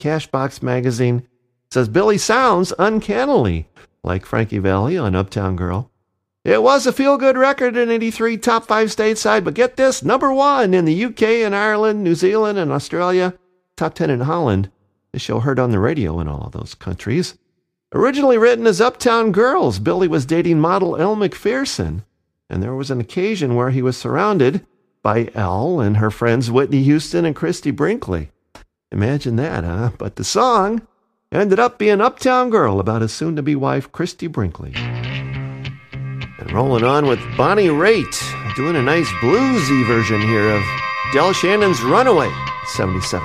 Cashbox Magazine says Billy sounds uncannily like Frankie Valli on Uptown Girl. It was a feel-good record in 83, top 5 stateside, but get this, number 1 in the UK and Ireland, New Zealand and Australia, top 10 in Holland. The show heard on the radio in all of those countries. Originally written as Uptown Girls, Billy was dating model Elle Macpherson, and there was an occasion where he was surrounded by Elle and her friends Whitney Houston and Christy Brinkley. Imagine that, huh? But the song ended up being Uptown Girl about his soon-to-be wife, Christy Brinkley. And rolling on with Bonnie Raitt, doing a nice bluesy version here of Del Shannon's Runaway, 77.